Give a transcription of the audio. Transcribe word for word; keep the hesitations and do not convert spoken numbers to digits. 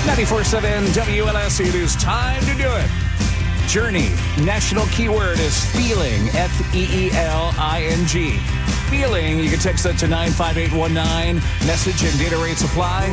ninety-four point seven W L S, it is time to do it. Journey, national keyword is feeling, F E E L I N G. Feeling, you can text that to nine five eight one nine. Message and data rates apply.